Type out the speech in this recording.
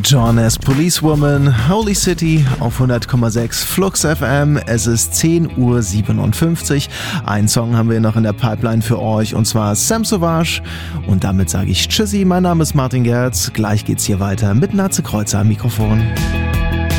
Jonas Policewoman, Holy City auf 100,6 Flux FM. Es ist 10:57 Uhr. Einen Song haben wir noch in der Pipeline für euch und zwar Sam Sauvage. Und damit sage ich Tschüssi, mein Name ist Martin Gerz. Gleich geht's hier weiter mit Natze Kreuzer am Mikrofon.